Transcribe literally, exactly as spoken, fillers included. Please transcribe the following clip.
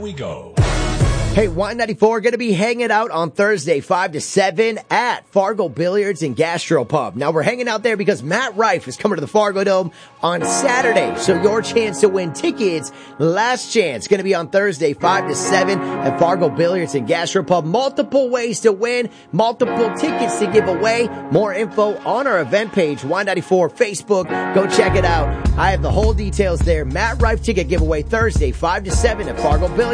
we go. Hey, Y ninety-four going to be hanging out on Thursday, five to seven at Fargo Billiards and Gastropub. Now, we're hanging out there because Matt Rife is coming to the Fargo Dome on Saturday. So your chance to win tickets, last chance, going to be on Thursday, five to seven at Fargo Billiards and Gastropub. Multiple ways to win, multiple tickets to give away. More info on our event page, Y ninety-four Facebook. Go check it out. I have the whole details there. Matt Rife ticket giveaway Thursday, five to seven at Fargo Billiards.